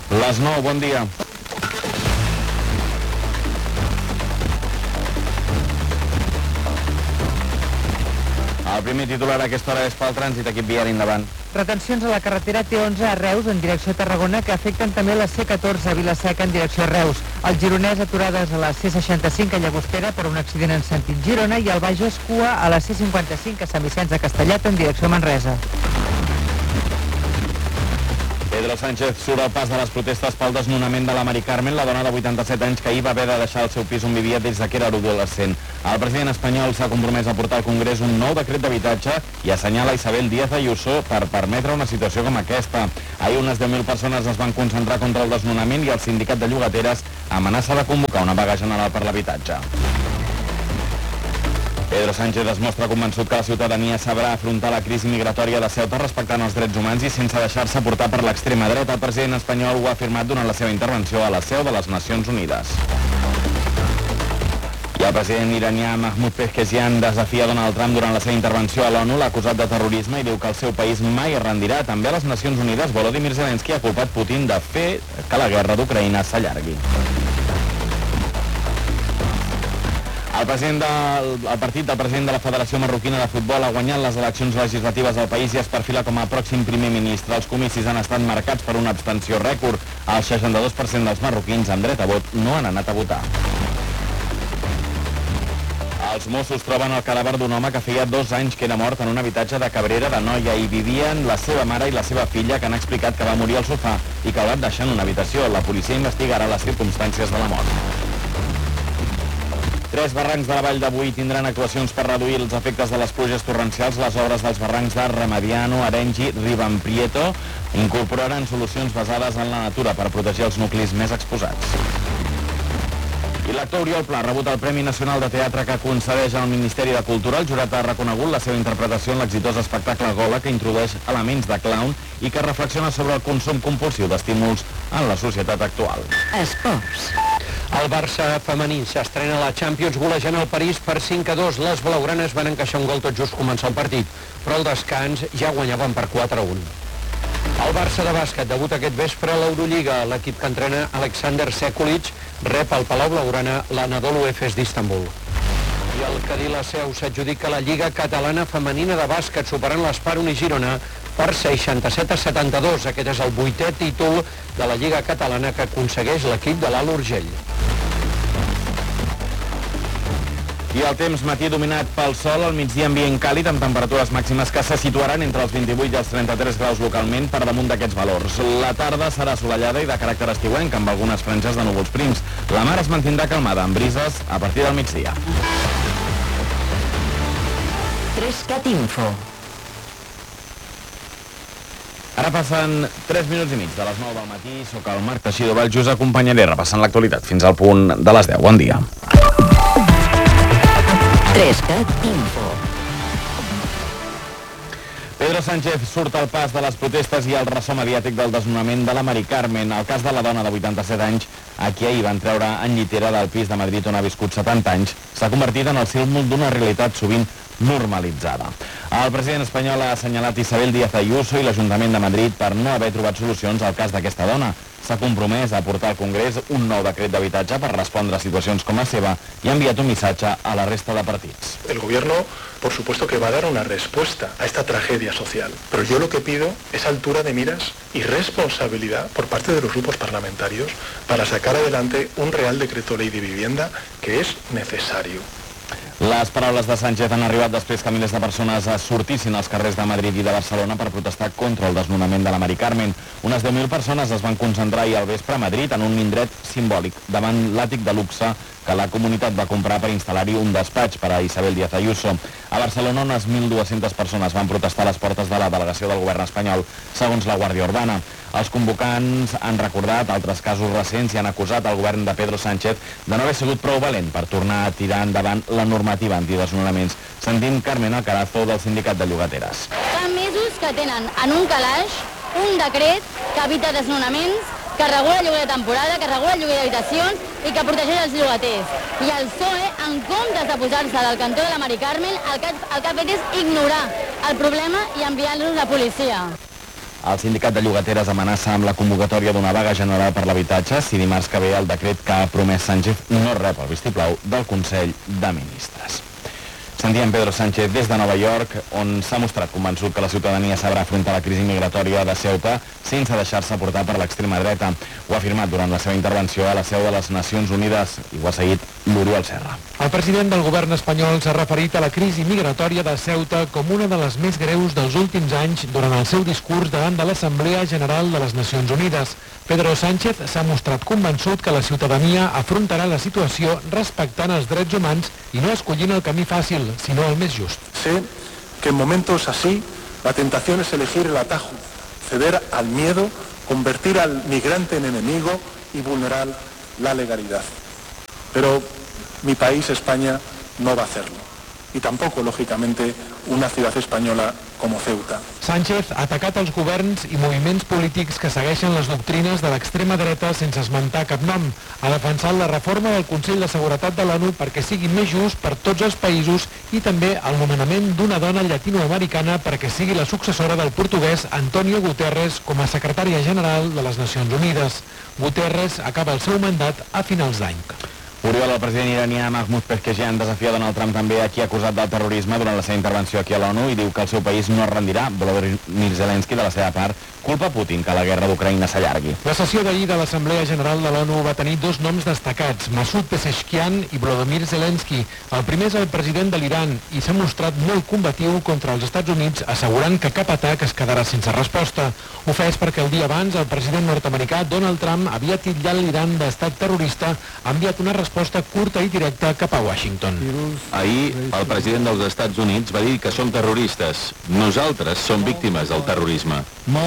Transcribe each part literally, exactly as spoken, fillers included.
Les nou, bon dia. El primer titular a aquesta hora és pel trànsit, equip viari, endavant. Retencions a la carretera T onze a Reus en direcció a Tarragona que afecten també la C catorze a Vila-seca en direcció a Reus. El Gironès aturades a la C seixanta-cinc a Llagostera per un accident en sentit Girona i el Bages cua a la C cinquanta-cinc a Sant Vicenç de Castellet en direcció a Manresa. Pedro Sánchez surt al pas de les protestes pel desnonament de la Mari Carmen, la dona de vuitanta-set anys que ahir va haver de deixar el seu pis on vivia des que era adolescent. El president espanyol s'ha compromès a portar al Congrés un nou decret d'habitatge i assenyala Isabel Díaz Ayuso per permetre una situació com aquesta. Ahir unes deu mil persones es van concentrar contra el desnonament i el sindicat de llogateres amenaça de convocar una vaga general per l'habitatge. Pedro Sánchez es mostra convençut que la ciutadania sabrà afrontar la crisi migratòria de Ceuta respectant els drets humans i sense deixar-se portar per l'extrema dreta. El president espanyol ho ha afirmat durant la seva intervenció a la seu de les Nacions Unides. I el president iranià Mahmoud Pezeshkian desafia Donald Trump durant la seva intervenció a l'ONU, l'ha acusat de terrorisme i diu que el seu país mai es rendirà. També a les Nacions Unides, Volodymyr Zelensky ha culpat Putin de fer que la guerra d'Ucraïna s'allargui. El, president del, el partit del president de la Federació Marroquina de Futbol ha guanyat les eleccions legislatives del país i es perfila com a pròxim primer ministre. Els comicis han estat marcats per una abstenció rècord. El seixanta-dos per cent dels marroquins amb dret a vot no han anat a votar. Els Mossos troben el cadàver d'un home que feia dos anys que era mort en un habitatge de Cabrera d'Anoia. Hi vivien la seva mare i la seva filla, que han explicat que va morir al sofà i que el van deixar en una habitació. La policia investigarà les circumstàncies de la mort. Tres barrancs de la Vall de Boí tindran actuacions per reduir els efectes de les pluges torrencials. Les obres dels barrancs de Remediano, Arenys, Ribamprieto incorporaran solucions basades en la natura per protegir els nuclis més exposats. I l'actor Oriol Pla ha rebut el Premi Nacional de Teatre que concedeix al Ministeri de Cultura. El jurat ha reconegut la seva interpretació en l'exitós espectacle Gola, que introdueix elements de clown i que reflexiona sobre el consum compulsiu d'estímuls en la societat actual. Esports. El Barça femení s'estrena a la Champions golejant el París per cinc a dos. Les blaugranes van encaixar un gol tot just començar el partit, però al descans ja guanyaven per quatre a un. El Barça de bàsquet debuta aquest vespre a l'Eurolliga. L'equip que entrena Alexander Sekulic rep al Palau Blaugrana l'Anadolu Efes d'Istanbul. I el Cadí la Seu s'adjudica la Lliga Catalana Femenina de Bàsquet, superant l'Esparun i Girona per seixanta-set a setanta-dos. Aquest és el vuitè títol de la Lliga Catalana que aconsegueix l'equip de l'Alt Urgell. I el temps matí dominat pel sol, al migdia ambient càlid amb temperatures màximes que se situaran entre els vint-i-vuit i els trenta-tres graus localment per damunt d'aquests valors. La tarda serà assolellada i de caràcter estiuenc amb algunes franges de núvols prims. La mar es mantindrà calmada amb brises a partir del migdia. Trescat Info. Ara passen tres minuts i mig de les nou del matí. Soc el Marc Teixidor Valls, us acompanyaré repassant l'actualitat fins al punt de les deu. Bon dia. Trescat Info. Pedro Sánchez surt al pas de les protestes i el ressò mediàtic del desnonament de la Mari Carmen. El cas de la dona de vuitanta-set anys, a qui ahir van treure en llitera del pis de Madrid on ha viscut setanta anys, s'ha convertit en el símbol d'una realitat sovint normalitzada. El president espanyol ha assenyalat Isabel Díaz Ayuso i l'Ajuntament de Madrid per no haver trobat solucions al cas d'aquesta dona. S'ha compromès a portar al Congrés un nou decret d'habitatge per respondre a situacions com la seva i ha enviat un missatge a la resta de partits. El gobierno, por supuesto, que va a dar una respuesta a esta tragedia social, pero yo lo que pido es altura de miras y responsabilidad por parte de los grupos parlamentarios para sacar adelante un Real Decreto Ley de Vivienda que es necesario. Les paraules de Sánchez han arribat després que milers de persones sortissin als carrers de Madrid i de Barcelona per protestar contra el desnonament de la Mari Carmen. Unes deu mil persones es van concentrar ahir al vespre a Madrid en un indret simbòlic davant l'àtic de luxe que la comunitat va comprar per instal·lar-hi un despatx per a Isabel Díaz Ayuso. A Barcelona, unes mil dues-centes persones van protestar a les portes de la delegació del govern espanyol, segons la Guàrdia Urbana. Els convocants han recordat altres casos recents i han acusat el govern de Pedro Sánchez de no haver sigut prou valent per tornar a tirar endavant la normativa antidesnonaments. Sentim Carmen Alcarazo del sindicat de llogateres. Fa mesos que tenen en un calaix un decret que evita desnonaments, que regula el lloguer de temporada, que regula el lloguer d'habitacions i que protegeix els llogaters. I el P S O E, en comptes de posar-se del cantó de la Mari Carmen, el que, el que ha fet és ignorar el problema i enviar-los la policia. El sindicat de llogateres amenaça amb la convocatòria d'una vaga general per l'habitatge si dimarts que ve el decret que ha promès Sánchez no rep el vistiplau del Consell de Ministres. Sentíem Pedro Sánchez des de Nova York, on s'ha mostrat convençut que la ciutadania sabrà afrontar la crisi migratòria de Ceuta sense deixar-se portar per l'extrema dreta. Ho ha afirmat durant la seva intervenció a la seu de les Nacions Unides i ho ha seguit l'Oriol Serra. El president del govern espanyol s'ha referit a la crisi migratòria de Ceuta com una de les més greus dels últims anys durant el seu discurs davant de l'Assemblea General de les Nacions Unides. Pedro Sánchez s'ha mostrat convençut que la ciutadania afrontarà la situació respectant els drets humans i no escollint el camí fàcil, sinó el més just. Sé que en momentos así la tentación es elegir el atajo, ceder al miedo, convertir al migrante en enemigo y vulnerar la legalidad. Pero mi país, España, no va a hacerlo. Y tampoco, lógicamente, una ciudad española como Ceuta. Sánchez ha atacat els governs i moviments polítics que segueixen les doctrines de l'extrema dreta sense esmentar cap nom. Ha defensat la reforma del Consell de Seguretat de l'ONU perquè sigui més just per tots els països i també el nomenament d'una dona llatinoamericana perquè sigui la successora del portuguès Antonio Guterres com a secretària general de les Nacions Unides. Guterres acaba el seu mandat a finals d'any. Oriol, el president iranià Mahmoud Pezeshkian desafia Donald Trump també a qui ha acusat del terrorisme durant la seva intervenció aquí a l'ONU i diu que el seu país no es rendirà. Volodymyr Zelensky, de la seva part, culpa Putin que la guerra d'Ucraïna s'allargui. La sessió d'ahir de l'Assemblea General de l'ONU va tenir dos noms destacats, Masoud Pezeshkian i Volodymyr Zelensky. El primer és el president de l'Iran i s'ha mostrat molt combatiu contra els Estats Units, assegurant que cap atac es quedarà sense resposta. Ho fes perquè el dia abans el president nord-americà Donald Trump havia titllat l'Iran d'estat terrorista, ha enviat una resposta curta i directa cap a Washington. Ahir el president dels Estats Units va dir que som terroristes. Nosaltres som víctimes del terrorisme.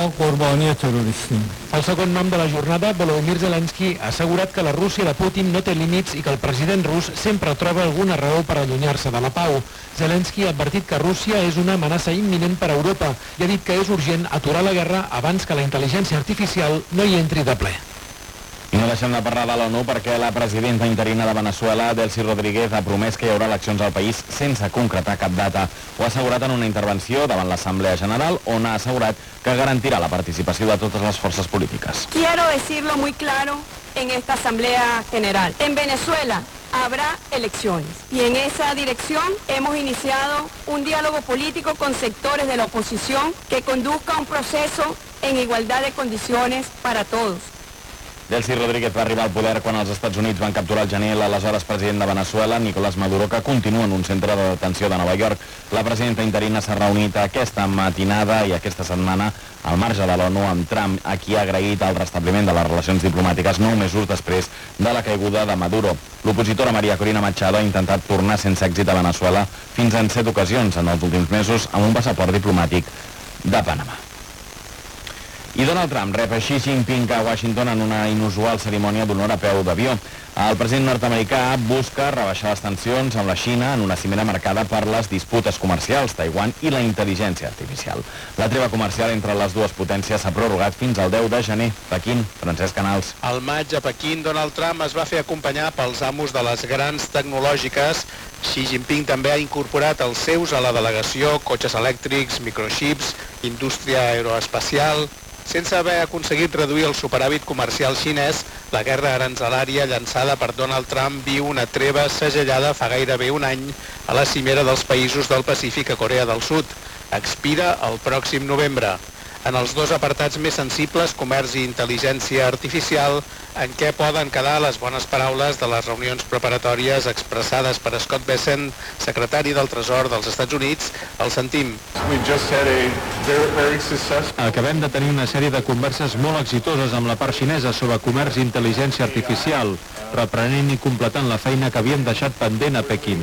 El segon nom de la jornada, Volodymyr Zelensky, ha assegurat que la Rússia de Putin no té límits i que el president rus sempre troba alguna raó per allunyar-se de la pau. Zelensky ha advertit que Rússia és una amenaça imminent per a Europa i ha dit que és urgent aturar la guerra abans que la intel·ligència artificial no hi entri de ple. I no deixem de parlar de l'ONU perquè la presidenta interina de Venezuela, Delcy Rodríguez, ha promès que hi haurà eleccions al país sense concretar cap data. Ho ha assegurat en una intervenció davant l'Assemblea General on ha assegurat que garantirà la participació de totes les forces polítiques. Quiero decirlo muy claro en esta Asamblea General. En Venezuela habrá elecciones y en esa dirección hemos iniciado un diálogo político con sectores de la oposición que conduzca un proceso en igualdad de condiciones para todos. Delcy Rodríguez va arribar al poder quan els Estats Units van capturar al gener l'aleshores president de Venezuela, Nicolás Maduro, que continua en un centre de detenció de Nova York. La presidenta interina s'ha reunit aquesta matinada i aquesta setmana al marge de l'ONU amb Trump, a qui ha agraït el restabliment de les relacions diplomàtiques nou mesos després de la caiguda de Maduro. L'opositora María Corina Machado ha intentat tornar sense èxit a Venezuela fins en set ocasions en els últims mesos amb un passaport diplomàtic de Panamà. I Donald Trump rep a Xi Jinping a Washington en una inusual cerimònia d'honor a peu d'avió. El president nord-americà busca rebaixar les tensions amb la Xina en una cimera marcada per les disputes comercials, Taiwan i la intel·ligència artificial. La treva comercial entre les dues potències s'ha prorrogat fins al deu de gener. Pequín, Francesc Canals. Al maig a Pequín, Donald Trump es va fer acompanyar pels amos de les grans tecnològiques. Xi Jinping també ha incorporat els seus a la delegació, cotxes elèctrics, microxips, indústria aeroespacial. Sense haver aconseguit reduir el superàvit comercial xinès, la guerra aranzelària llançada per Donald Trump viu una treva segellada fa gairebé un any a la cimera dels països del Pacífic a Corea del Sud. Expira el pròxim novembre. En els dos apartats més sensibles, comerç i intel·ligència artificial, en què poden quedar les bones paraules de les reunions preparatòries expressades per Scott Bessent, secretari del Tresor dels Estats Units, el sentim. Acabem de tenir una sèrie de converses molt exitoses amb la part xinesa sobre comerç i intel·ligència artificial, reprenent i completant la feina que havíem deixat pendent a Pequín.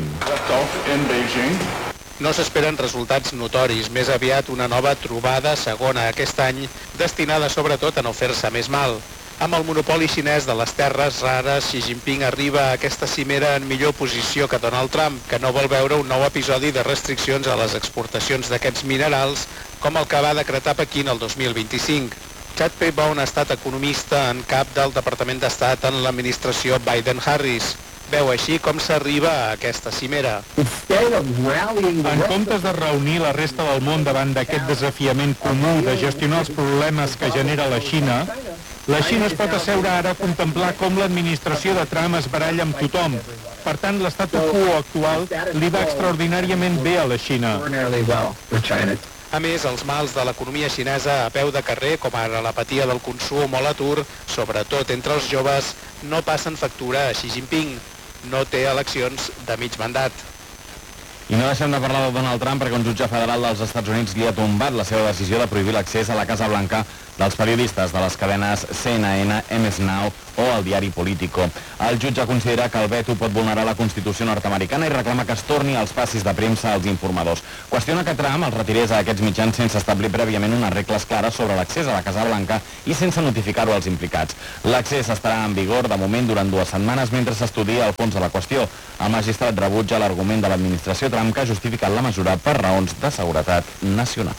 No s'esperen resultats notoris, més aviat una nova trobada segona aquest any, destinada sobretot a no fer-se més mal. Amb el monopoli xinès de les terres rares, Xi Jinping arriba a aquesta cimera en millor posició que Donald Trump, que no vol veure un nou episodi de restriccions a les exportacions d'aquests minerals, com el que va decretar Pequín el dos mil vint-i-cinc. Chad Paybaum ha estat economista en cap del Departament d'Estat en l'administració Biden-Harris. veu així com s'arriba a aquesta cimera. En comptes de reunir la resta del món davant d'aquest desafiament comú de gestionar els problemes que genera la Xina, la Xina es pot asseure ara a contemplar com l'administració de Trump es baralla amb tothom. Per tant, l'estatu quo actual li va extraordinàriament bé a la Xina. A més, els mals de l'economia xinesa a peu de carrer, com ara l'apatia del consum o l'atur, sobretot entre els joves, no passen factura a Xi Jinping. No té eleccions de mig mandat. I no deixem de parlar de Donald Trump perquè un jutge federal dels Estats Units li ha tombat la seva decisió de prohibir l'accés a la Casa Blanca dels periodistes de les cadenes C N N, M S Now o el diari Politico. El jutge considera que el veto pot vulnerar la Constitució nord-americana i reclama que es torni als passis de premsa als informadors. Qüestiona que Trump els retirés a aquests mitjans sense establir prèviament unes regles clares sobre l'accés a la Casa Blanca i sense notificar-ho als implicats. L'accés estarà en vigor de moment durant dues setmanes mentre s'estudia el fons de la qüestió. El magistrat rebutja l'argument de l'administració Trump que ha justificat la mesura per raons de seguretat nacional.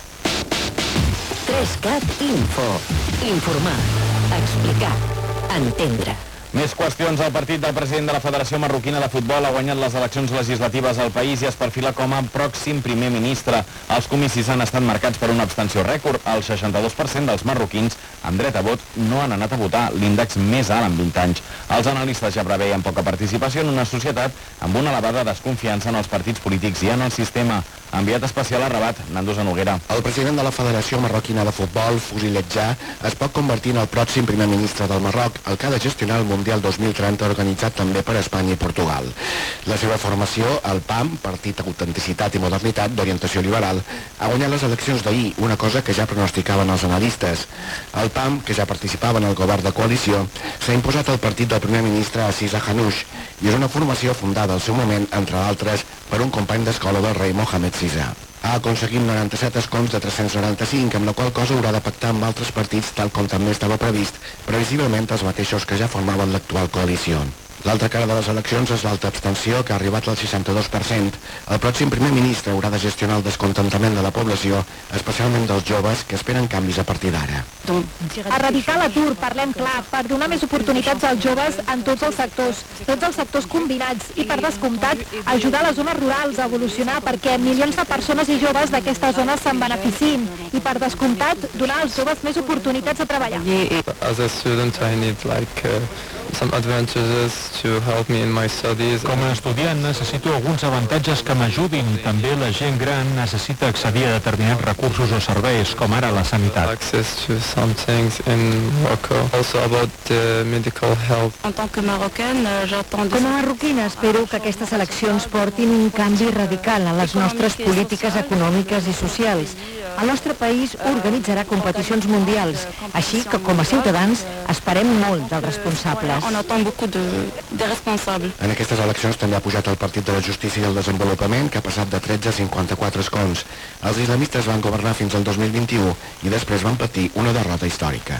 tres cat Info. Informar, explicar, entendre. Més qüestions. El partit del president de la Federació Marroquina de Futbol ha guanyat les eleccions legislatives al país i es perfila com a pròxim primer ministre. Els comicis han estat marcats per una abstenció rècord. El seixanta-dos per cent dels marroquins amb dret a vot no han anat a votar, l'índex més alt en vint anys. Els analistes ja preveien poca participació en una societat amb una elevada desconfiança en els partits polítics i en el sistema. Enviat especial a Rabat, Nandos Noguera. El president de la Federació Marroquina de Futbol, Fouzi Ledja, es pot convertir en el pròxim primer ministre del Marroc, el que ha de gestionar el Mundial dos mil trenta organitzat també per Espanya i Portugal. La seva formació, el P A M, Partit Autenticitat i Modernitat d'orientació liberal, ha guanyat les eleccions d'ahir, una cosa que ja pronosticaven els analistes. El P A M, que ja participava en el govern de coalició, s'ha imposat al partit del primer ministre Aziz Hanouch i és una formació fundada al seu moment, entre d'altres, per un company d'escola del rei Mohamed sisè. Ha aconseguit noranta-set escons de tres-cents noranta-cinc, amb la qual cosa haurà de pactar amb altres partits, tal com també estava previst, previsiblement els mateixos que ja formaven l'actual coalició. L'altra cara de les eleccions és l'alta abstenció, que ha arribat al seixanta-dos per cent. El pròxim primer ministre haurà de gestionar el descontentament de la població, especialment dels joves, que esperen canvis a partir d'ara. Erradicar l'atur, parlem clar, per donar més oportunitats als joves en tots els sectors, tots els sectors combinats, i per descomptat, ajudar les zones rurals a evolucionar perquè milions de persones i joves d'aquestes zones se'n beneficin, i per descomptat, donar als joves més oportunitats de treballar. As a student, I need like uh, some advantages to help me in my studies. Com a estudiant necessito alguns avantatges que m'ajudin. També la gent gran necessita accedir a determinats recursos o serveis, com ara la sanitat. Access to some things in Morocco. Also about the medical help. En tant que marocaine, j'attends... Com a marroquina espero que aquestes eleccions portin un canvi radical a les nostres polítiques econòmiques i socials. El nostre país organitzarà competicions mundials, així que com a ciutadans esperem molt dels responsables. On attend beaucoup de, de responsables. En aquestes eleccions també ha pujat el Partit de la Justícia i el Desenvolupament, que ha passat de tretze a cinquanta-quatre escons. Els islamistes van governar fins al dos mil vint-i-u i després van patir una derrota històrica.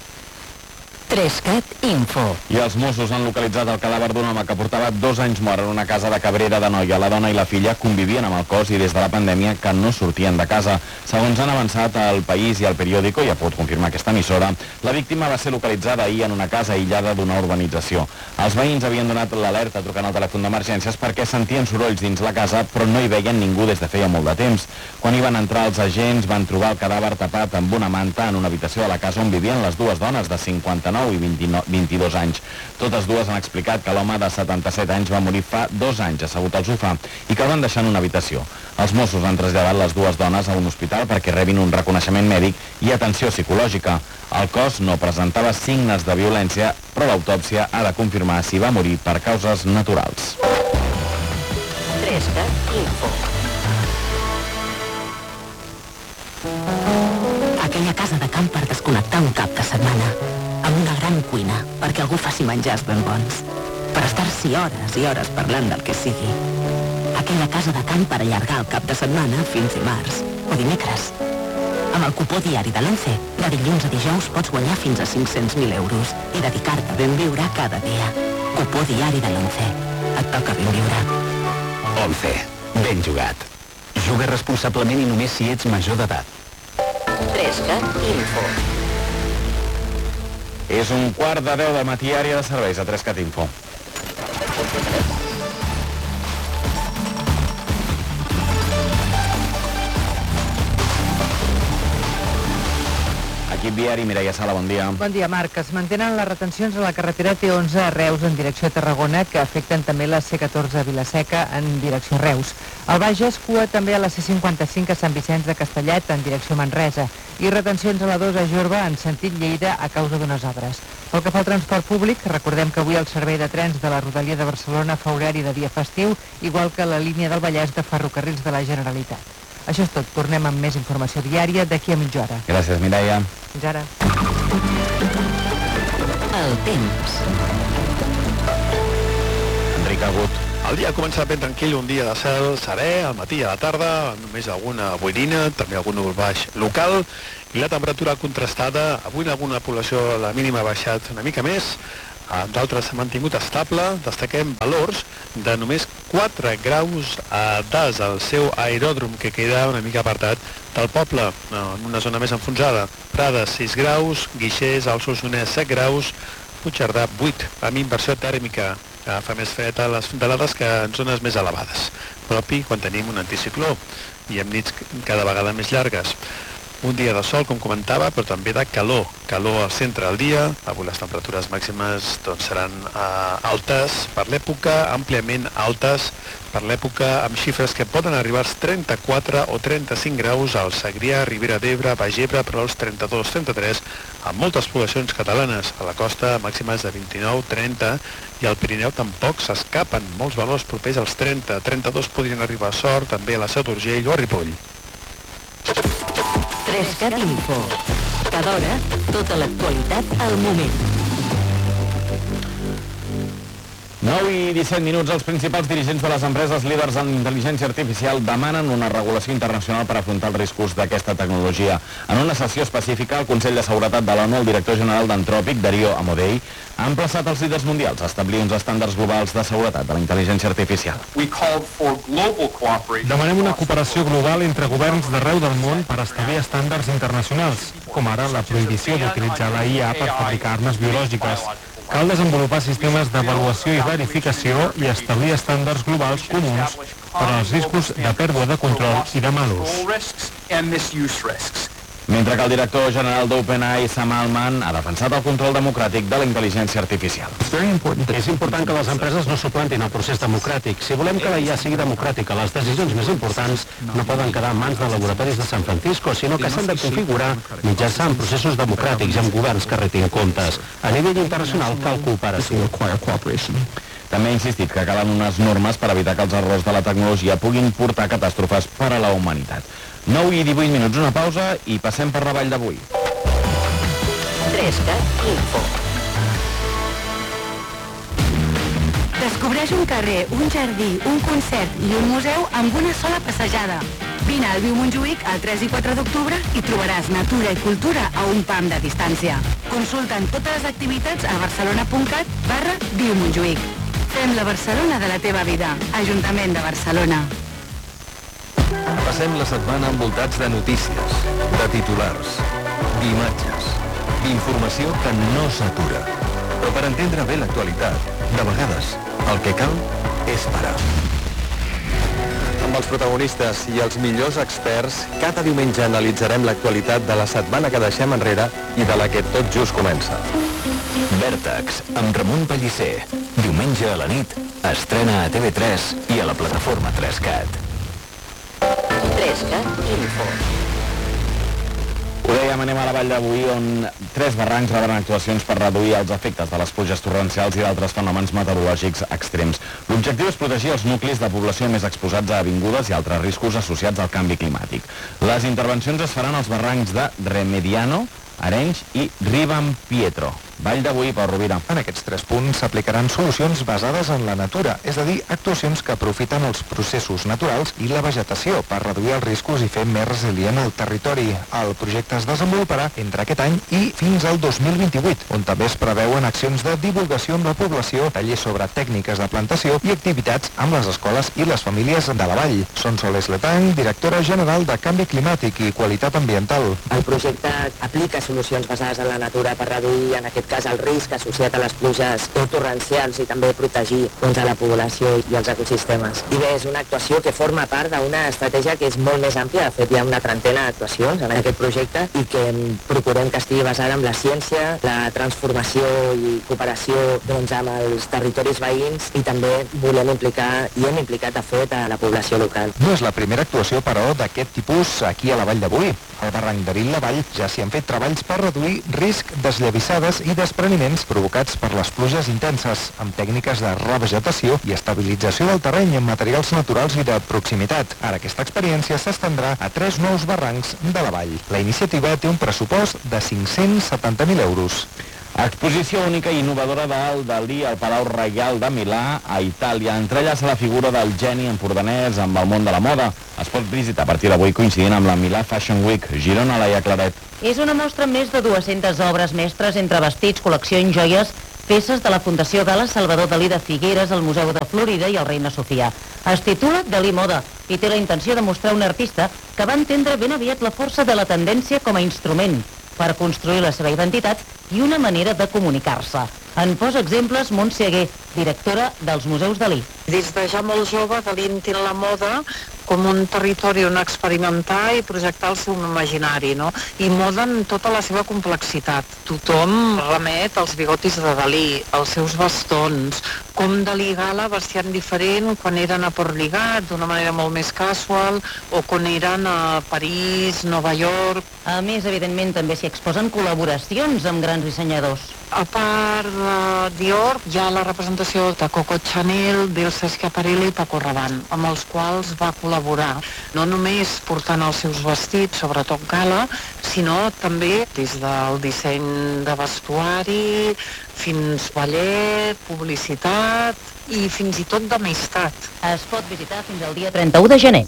tres cat Info. I els Mossos han localitzat el cadàver d'un home que portava dos anys mort en una casa de Cabrera de Noia. La dona i la filla convivien amb el cos i des de la pandèmia que no sortien de casa. Segons han avançat al País i al Periódico, ja pot confirmar aquesta emissora, la víctima va ser localitzada ahir en una casa aïllada d'una urbanització. Els veïns havien donat l'alerta trucant al telèfon d'emergències perquè sentien sorolls dins la casa, però no hi veien ningú des de feia molt de temps. Quan hi van entrar els agents, van trobar el cadàver tapat amb una manta en una habitació de la casa on vivien les dues dones de cinquanta-nou i vint-i-dos anys. Totes dues han explicat que l'home de setanta-set anys va morir fa dos anys assegut al sofà i que el van deixar en una habitació. Els Mossos han traslladat les dues dones a un hospital perquè rebin un reconeixement mèdic i atenció psicològica. El cos no presentava signes de violència, però l'autòpsia ha de confirmar si va morir per causes naturals. tres cat Info. Aquella casa de camp per desconnectar un cap de setmana, amb una gran cuina perquè algú faci menjars ben bons, per estar-s'hi hores i hores parlant del que sigui. Aquella casa de camp per allargar el cap de setmana fins dimarts o dimecres. Amb el cupó diari de l'Once, de dilluns a dijous pots guanyar fins a cinc-cents mil euros i dedicar-te a ben viure cada dia. Cupó diari de l'Once. Et toca ben viure. Once. Ben jugat. Juga responsablement i només si ets major d'edat. tres cat Info. És un quart de deu de matí, àrea de serveis a tres cat Info. Equip viari, Mireia Sala, bon dia. Bon dia, Marc. Es mantenen les retencions a la carretera T onze a Reus en direcció a Tarragona, que afecten també la C catorze a Vila-seca en direcció a Reus. Al Bages, cua també a la C cinquanta-cinc a Sant Vicenç de Castellet en direcció a Manresa i retencions a la dos a Jorba en sentit Lleida a causa d'unes obres. Pel que fa al transport públic, recordem que avui el servei de trens de la Rodalia de Barcelona fa horari de dia festiu, igual que la línia del Vallès de Ferrocarrils de la Generalitat. Això és tot. Tornem amb més informació diària d'aquí a mitja hora. Gràcies, Mireia. Fins ara. El temps. Enric Agut. El dia ha començat ben tranquil, un dia de cel serè, al matí i a la tarda, només alguna boirina, també algun núvol baix local, i la temperatura contrastada. Avui en alguna població la mínima ha baixat una mica més, d'altres s'ha mantingut estable. Destaquem valors de només quatre graus a Das, el seu aeròdrom, que queda una mica apartat del poble, en una zona més enfonsada. Prades, sis graus, Guixers, al Solsonès, set graus, Puigcerdà, vuit, amb inversió tèrmica. Fa més fred a les fondalades que en zones més elevades, propi quan tenim un anticicló i amb nits cada vegada més llargues. Un dia de sol, com comentava, però també de calor. Calor al centre del dia. Avui les temperatures màximes doncs, seran uh, altes per l'època, àmpliament altes per l'època, amb xifres que poden arribar als trenta-quatre o trenta-cinc graus al Segrià, Ribera d'Ebre, Baix Ebre, però als trenta-dos trenta-tres en moltes poblacions catalanes. A la costa màximes de vint-i-nou trenta i al Pirineu tampoc s'escapen. Molts valors propers als trenta. trenta-dos podrien arribar a Sort, també a la Seu d'Urgell o a Ripoll. Trescat Info. Cada hora, tota l'actualitat al moment. nou i disset minuts, els principals dirigents de les empreses líders en intel·ligència artificial demanen una regulació internacional per afrontar els riscos d'aquesta tecnologia. En una sessió específica, el Consell de Seguretat de l'ONU, el director general d'Anthropic, Dario Amodei, ha emplaçat els líders mundials a establir uns estàndards globals de seguretat de la intel·ligència artificial. Demanem una cooperació global entre governs d'arreu del món per establir estàndards internacionals, com ara la prohibició d'utilitzar la I A per fabricar armes biològiques. Cal desenvolupar sistemes d'avaluació i verificació i establir estàndards globals comuns per als riscos de pèrdua de control i de mal ús. Mentre que el director general d'OpenAI, Sam Altman, ha defensat el control democràtic de la intel·ligència artificial. És important que les empreses no suplantin el procés democràtic. Si volem que la I A sigui democràtica, les decisions més importants no poden quedar en mans de laboratoris de San Francisco, sinó que s'han de configurar mitjançant processos democràtics amb governs que retin comptes. A nivell internacional cal cooperació. També ha insistit que calen unes normes per evitar que els errors de la tecnologia puguin portar catàstrofes per a la humanitat. nou i divuit minuts, una pausa i passem per la vall d'avui. Trescat Info. Descobreix un carrer, un jardí, un concert i un museu amb una sola passejada. Vine al Viu Montjuïc el tres i quatre d'octubre i trobaràs natura i cultura a un pam de distància. Consulta'n totes les activitats a barcelona.cat barra Viu Montjuïc. Fem la Barcelona de la teva vida. Ajuntament de Barcelona. Passem la setmana envoltats de notícies, de titulars, d'imatges, d'informació que no s'atura. Però per entendre bé l'actualitat, de vegades, el que cal és parar. Amb els protagonistes i els millors experts, cada diumenge analitzarem l'actualitat de la setmana que deixem enrere i de la que tot just comença. Vèrtex, amb Ramon Pellicer. Diumenge a la nit, estrena a T V tres i a la plataforma tres cat. Trescat Info. Ho dèiem, anem a la vall d'avui, on tres barrancs reben actuacions per reduir els efectes de les pluges torrencials i d'altres fenòmens meteorològics extrems. L'objectiu és protegir els nuclis de població més exposats a avingudes i altres riscos associats al canvi climàtic. Les intervencions es faran als barrancs de Remediano, Arenys i Ribampietro. Vall d'avui, Pau Rovira. En aquests tres punts s'aplicaran solucions basades en la natura, és a dir, actuacions que aprofiten els processos naturals i la vegetació per reduir els riscos i fer més resilient el territori. El projecte es desenvoluparà entre aquest any i fins al dos mil vint-i-vuit, on també es preveuen accions de divulgació amb la població, tallers sobre tècniques de plantació i activitats amb les escoles i les famílies de la vall. Sonsoles Letang, directora general de Canvi Climàtic i Qualitat Ambiental. El projecte aplica solucions basades en la natura per reduir, en aquest cas el risc associat a les pluges torrencials i també protegir doncs, a la població i els ecosistemes. I bé, és una actuació que forma part d'una estratègia que és molt més àmplia. De fet, hi ha una trentena d'actuacions en aquest projecte i que procurem que estigui basada en la ciència, la transformació i cooperació doncs, amb els territoris veïns i també volem implicar i hem implicat de fet a la població local. No és la primera actuació, però, d'aquest tipus aquí a la Vall d'Avui. Al barranc de Vil-la-Vall ja s'hi han fet treballs per reduir risc d'esllavissades i despreniments provocats per les pluges intenses, amb tècniques de revegetació i estabilització del terreny amb materials naturals i de proximitat. Ara aquesta experiència s'estendrà a tres nous barrancs de la vall. La iniciativa té un pressupost de cinc-cents setanta mil euros. Exposició única i innovadora del Dalí al Palau Reial de Milà, a Itàlia. Entrellaça la figura del geni empordanès amb el món de la moda. Es pot visitar a partir d'avui coincidint amb la Milà Fashion Week. Girona, Laia Claret. És una mostra amb més de dues-centes obres mestres entre vestits, col·leccions, joies, peces de la Fundació Gala Salvador Dalí de Figueres, el Museu de Florida i el Reina Sofia. Es titula Dalí Moda i té la intenció de mostrar un artista que va entendre ben aviat la força de la tendència com a instrument per construir la seva identitat i una manera de comunicar-se. En posa exemples Montse Aguer, directora dels Museus Dalí. Des de ja molt jove, Dalí entén la moda com un territori on experimentar i projectar el seu imaginari, no? I moda en tota la seva complexitat. Tothom remet als bigotis de Dalí, als seus bastons, com Dalí i Gala vestien diferent quan eren a Port Lligat, d'una manera molt més casual, o quan eren a París, Nova York. A més, evidentment, també s'hi exposen col·laboracions amb grans dissenyadors. A part de Dior, hi ha la representació de Coco Chanel, d'Elsa Schiaparelli i Paco Rabanne, amb els quals va col·laborar, no només portant els seus vestits, sobretot Gala, sinó també des del disseny de vestuari fins ballet, publicitat i fins i tot d'amistat. Es pot visitar fins al dia trenta-u de gener.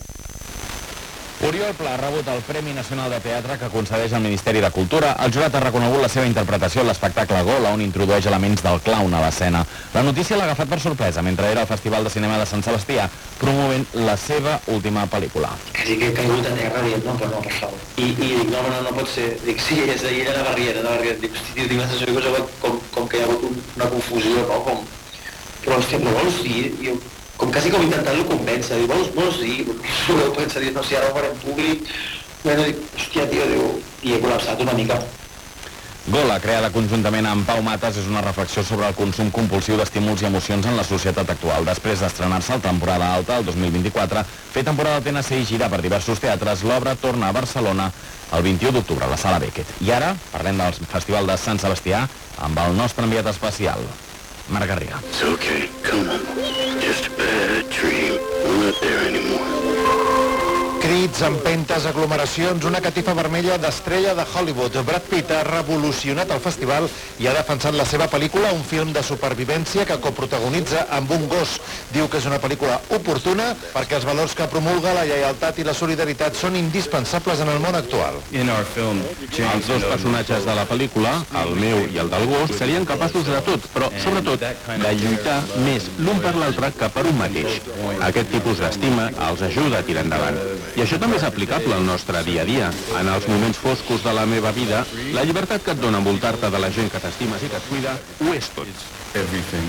Oriol Pla ha rebut el Premi Nacional de Teatre que concedeix el Ministeri de Cultura. El jurat ha reconegut la seva interpretació a l'espectacle Gola, on introdueix elements del clown a l'escena. La notícia l'ha agafat per sorpresa mentre era al Festival de Cinema de Sant Sebastià, promovent la seva última pel·lícula. Quasi que he caigut a terra dient, no, però no, per favor. I, i dic, no, no, no pot ser. Dic, sí, és d'ahir a la barriera, a la barriera. Dic, hosti, tinc la sensació que com, com que hi ha hagut un, una confusió, no? Com... Però, hòstia, però vols dir? Jo... com quasi com intentant-lo convèncer, diu, vols, vols dir? Ho veu pensar, diu, no, si ara ho farem públic, bueno, dic, hòstia, tio, diu, i he col·lapsat una mica. Gola, creada conjuntament amb Pau Matas, és una reflexió sobre el consum compulsiu d'estímuls i emocions en la societat actual. Després d'estrenar-se a temporada alta, el dos mil vint-i-quatre, fer temporada T N C i girar per diversos teatres, l'obra torna a Barcelona el vint-i-u d'octubre, a la Sala Beckett. I ara, parlem del Festival de Sant Sebastià amb el nostre enviat especial, Marc Garriga. It's okay, come on. Just a bad dream. I'm not there anymore. Crits, empentes, aglomeracions, una catifa vermella d'estrella de Hollywood. Brad Pitt ha revolucionat el festival i ha defensat la seva pel·lícula, un film de supervivència que coprotagonitza amb un gos. Diu que és una pel·lícula oportuna perquè els valors que promulga, la lleialtat i la solidaritat, són indispensables en el món actual. Els dos personatges de la pel·lícula, el meu i el del gos, serien capaços de tot, però sobretot de lluitar més l'un per l'altre que per un mateix. Aquest tipus d'estima els ajuda a tirar endavant. I això també és aplicable al nostre dia a dia. En els moments foscos de la meva vida, la llibertat que et dona envoltar-te de la gent que t'estimes i que et cuida, ho és tot. Everything.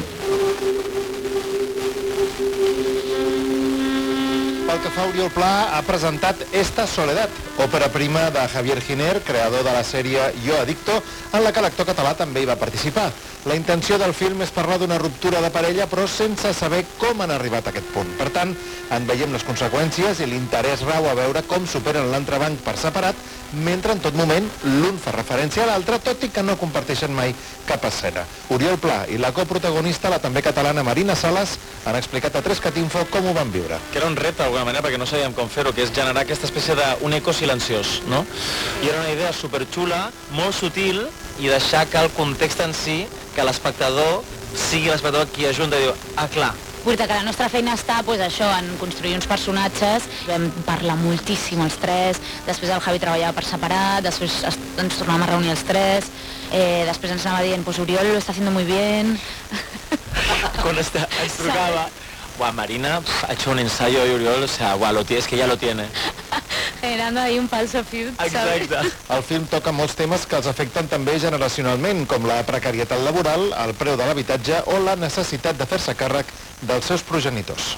Pel que fa a Oriol Pla, ha presentat Esta Soledad, òpera prima de Javier Giner, creador de la sèrie Jo Adicto, en la que l'actor català també hi va participar. La intenció del film és parlar d'una ruptura de parella, però sense saber com han arribat a aquest punt. Per tant, en veiem les conseqüències i l'interès rau a veure com superen l'entrebanc per separat, mentre en tot moment l'un fa referència a l'altre, tot i que no comparteixen mai cap escena. Oriol Pla i la coprotagonista, la també catalana Marina Sales, han explicat a tres cat info com ho van viure. Que era un repte, d'alguna manera, perquè no sabíem com fer-ho, que és generar aquesta espècie d'un eco silenciós, no? I era una idea superxula, molt sutil, i deixar que el context en si, que l'espectador sigui l'espectador qui ajunta i diu, ah, clar. Perquè la nostra feina està pues, això, en construir uns personatges. Vam parlar moltíssim els tres, després el Javi treballava per separat, després ens tornàvem a reunir els tres, eh, després ens anava dient, pues Oriol lo está haciendo muy bien. Quan està, ens trucava, buah, Marina pff, ha hecho un ensayo y Oriol, o sea, buah, lo tienes que ya lo tiene. generando ahí un falso feud, ¿sabes? El film toca molts temes que els afecten també generacionalment, com la precarietat laboral, el preu de l'habitatge o la necessitat de fer-se càrrec dels seus progenitors.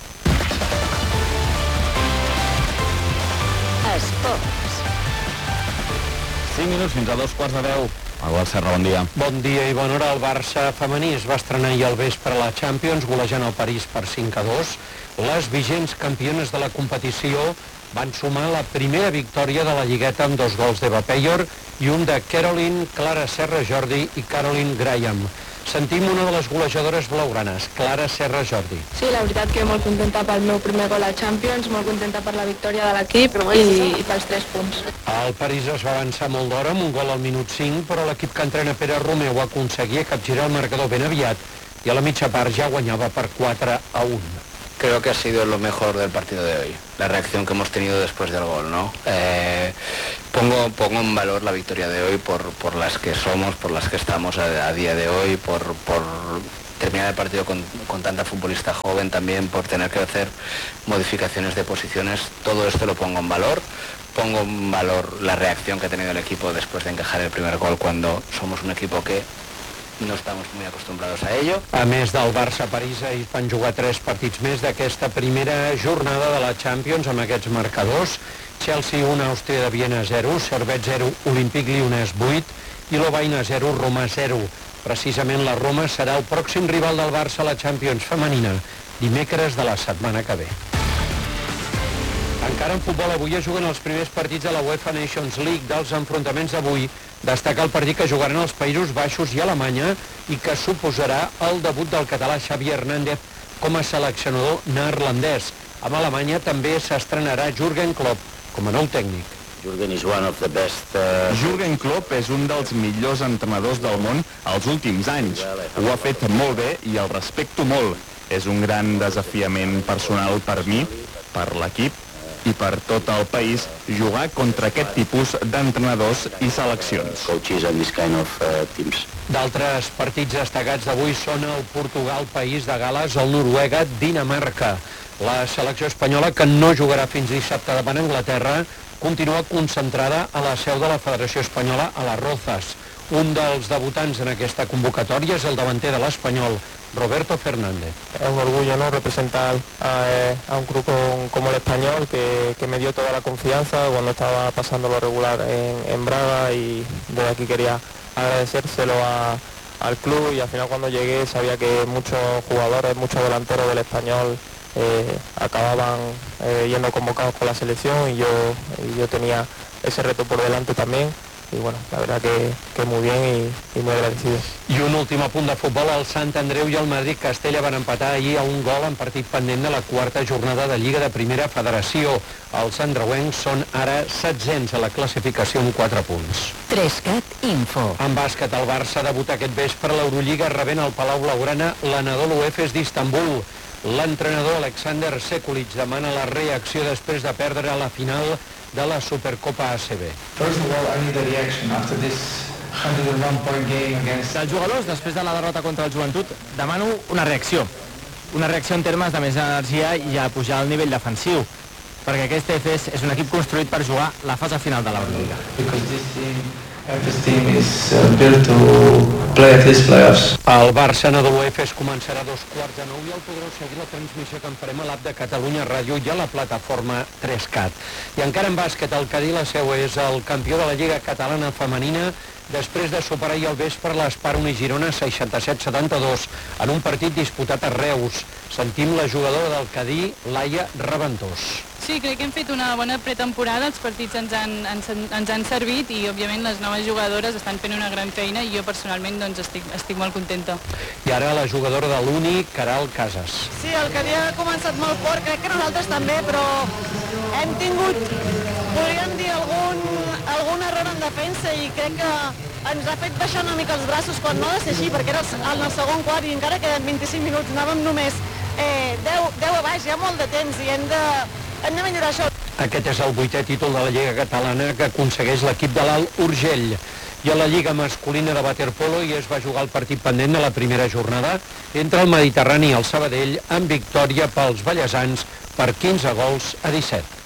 Esports. cinc minuts fins a dos quarts de deu. Agual Serra, bon dia. Bon dia i bona hora. El Barça femení es va estrenar ahir al vespre a la Champions, golejant el París per cinc a dos. Les vigents campiones de la competició van sumar la primera victòria de la Lligueta amb dos gols d'Eva Peyor i un de Caroline, Clara Serra Jordi i Caroline Graham. Sentim una de les golejadores blaugranes, Clara Serra Jordi. Sí, la veritat que molt contenta pel meu primer gol a Champions, molt contenta per la victòria de l'equip i, i pels tres punts. El París es va avançar molt d'hora amb un gol al minut cinc, però l'equip que entrena Pere Romeu aconseguia capgirar el marcador ben aviat i a la mitja part ja guanyava per quatre a un. Creo que ha sido lo mejor del partido de hoy, la reacción que hemos tenido después del gol, ¿no? Eh, pongo, pongo en valor la victoria de hoy por, por las que somos, por las que estamos a, a día de hoy, por, por terminar el partido con, con tanta futbolista joven también, por tener que hacer modificaciones de posiciones. Todo esto lo pongo en valor. Pongo en valor la reacción que ha tenido el equipo después de encajar el primer gol cuando somos un equipo que no estamos muy acostumbrados a ello. A més del Barça-París, ahir van jugar tres partits més d'aquesta primera jornada de la Champions amb aquests marcadors. Chelsea un, Àustria de Viena zero, Servette zero, Olympique Lyonnais vuit i Lovaina zero, Roma zero. Precisament la Roma serà el pròxim rival del Barça a la Champions femenina, dimecres de la setmana que ve. Encara en futbol, avui es juguen els primers partits de la UEFA Nations League. Dels enfrontaments d'avui, destaca el partit que jugaran els Països Baixos i Alemanya i que suposarà el debut del català Xavi Hernández com a seleccionador neerlandès. Amb Alemanya també s'estrenarà Jürgen Klopp com a nou tècnic. Jürgen is one of the best. Uh... Jürgen Klopp és un dels millors entrenadors del món als últims anys. Ho ha fet molt bé i el respecto molt. És un gran desafiament personal per mi, per l'equip i per tot el país jugar contra aquest tipus d'entrenadors i seleccions. D'altres partits destacats d'avui són el Portugal, País de Gales, el Noruega, Dinamarca. La selecció espanyola, que no jugarà fins dissabte davant Anglaterra, continua concentrada a la seu de la Federació Espanyola a les Rozas. Un dels debutants en aquesta convocatòria és el davanter de l'Espanyol, Roberto Fernández. Es un orgullo, ¿no?, representar a, a un club con, como el Español, que, que me dio toda la confianza cuando estaba pasando lo regular en, en Braga, y desde aquí quería agradecérselo a, al club, y al final cuando llegué sabía que muchos jugadores, muchos delanteros del Español eh, acababan eh, yendo convocados con la selección, y yo, y yo tenía ese reto por delante también. I bueno, la verdad que, que muy bien y, y muy agradecido. I un últim apunt de futbol, el Sant Andreu i el Madrid Castella van empatar ahir a un gol en partit pendent de la quarta jornada de Lliga de Primera Federació. Els andreuencs són ara setzents a la classificació amb quatre punts. Trescat Info. En bàsquet, el Barça debuta aquest vespre a l'Eurolliga rebent al Palau Blaugrana l'Anadolu Efes d'Istanbul. L'entrenador Alexander Sekulic demana la reacció després de perdre a la final de la Supercopa A C B. First of all, I need a reaction after this one hundred one point game against... Dels jugadors, després de la derrota contra el Joventut, demano una reacció. Una reacció en termes de més energia i a pujar al nivell defensiu, perquè aquest Efes és un equip construït per jugar la fase final de l'Eurolliga. Because this team, Efes team is uh, built to play at these playoffs. El Barça Anadolu Efes començarà a dos quarts de nou i el podreu seguir la transmissió que en farem a l'app de Catalunya Ràdio i a la plataforma tres cat. I encara en bàsquet, el Cadí la Seu és el campió de la Lliga Catalana Femenina després de superar ahir al vespre l'Espar Uni Girona seixanta-set setanta dos en un partit disputat a Reus. Sentim la jugadora del Cadí, Laia Reventós. Sí, crec que hem fet una bona pretemporada, els partits ens han, ens, ens han servit i, òbviament, les noves jugadores estan fent una gran feina i jo personalment doncs, estic, estic molt contenta. I ara la jugadora de l'Uni, Caral Casas. Sí, el Cadí ha començat molt fort, crec que nosaltres també, però hem tingut, podríem dir, algun, algun error en defensa i crec que ens ha fet baixar una mica els braços quan no ha de ser així, perquè era en el segon quart i encara queden vint-i-cinc minuts, anàvem només eh, deu, deu a baix, hi ha molt de temps i hem de... hem de millorar això. Aquest és el vuitè títol de la Lliga Catalana que aconsegueix l'equip de l'Alt Urgell. I a la Lliga masculina de waterpolo hi es va jugar el partit pendent de la primera jornada entre el Mediterrani i el Sabadell amb victòria pels ballesans per quinze gols a disset.